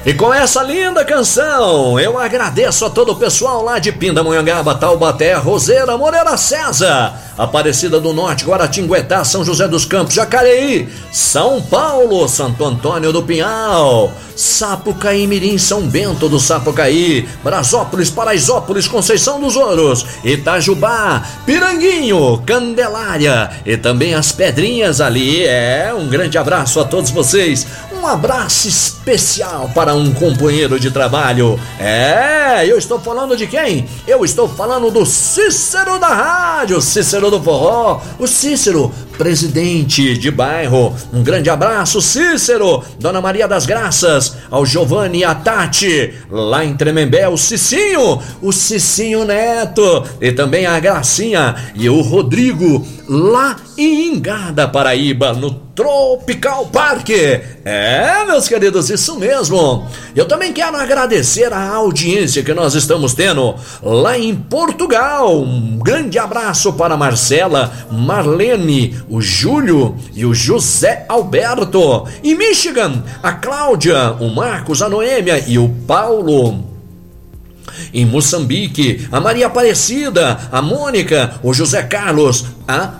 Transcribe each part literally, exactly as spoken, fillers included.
E com essa linda canção, eu agradeço a todo o pessoal lá de Pindamonhangaba, Taubaté, Roseira, Moreira César, Aparecida do Norte, Guaratinguetá, São José dos Campos, Jacareí, São Paulo, Santo Antônio do Pinhal, Sapucaí, Mirim, São Bento do Sapucaí, Brasópolis, Paraisópolis, Conceição dos Ouros, Itajubá, Piranguinho, Candelária e também as Pedrinhas ali. É, um grande abraço a todos vocês. Um abraço especial para um companheiro de trabalho. É, eu estou falando de quem? Eu estou falando do Cícero da rádio, Cícero do forró, o Cícero, presidente de bairro. Um grande abraço, Cícero. Dona Maria das Graças, ao Giovanni e a Tati, lá em Tremembé, o Cicinho, o Cicinho Neto e também a Gracinha e o Rodrigo, lá em Ingada, Paraíba, no Tropical Park. É, meus queridos, isso mesmo. Eu também quero agradecer a audiência que nós estamos tendo lá em Portugal. Um grande abraço para a Marcela, Marlene, o Júlio e o José Alberto. Em Michigan, a Cláudia, o Marcos, a Noêmia e o Paulo. Em Moçambique, a Maria Aparecida, a Mônica, o José Carlos, a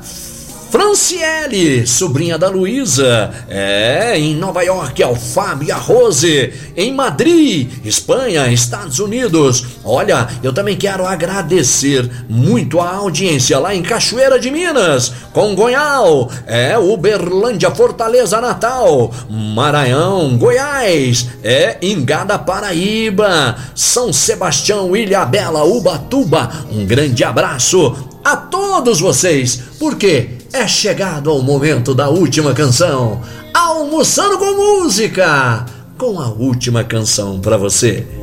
Franciele, sobrinha da Luísa. É, em Nova York, ao Fábio e a Rose. Em Madrid, Espanha, Estados Unidos. Olha, eu também quero agradecer muito a audiência lá em Cachoeira de Minas, Congonhal, é, Uberlândia, Fortaleza, Natal, Maranhão, Goiás, é, Ingada, Paraíba, São Sebastião, Ilhabela, Ubatuba. Um grande abraço a todos vocês, porque é chegado ao momento da última canção, Almoçando com Música, com a última canção pra você.